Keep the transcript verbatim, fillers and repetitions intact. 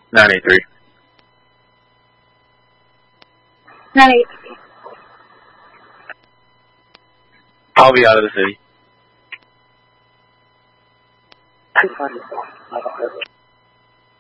nine eight three. nine eight three. I'll be out of the city. two forty-four.